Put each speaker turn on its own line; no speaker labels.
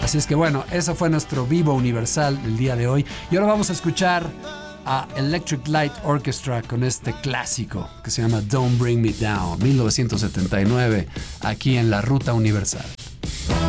Así es que bueno, eso fue nuestro Vivo Universal del día de hoy. Y ahora vamos a escuchar a Electric Light Orchestra con este clásico que se llama Don't Bring Me Down, 1979, aquí en la Ruta Universal.